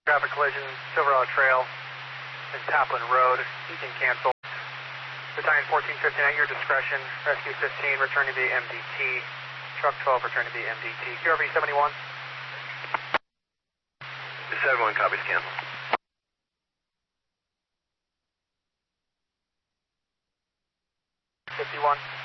Traffic collision, Silverado Trail and Taplin Road. You can cancel. Battalion 1459 at your discretion. Rescue 15 returning to the MDT. Truck 12 returning to the MDT. QRV 71. 71 copies, cancel. #51.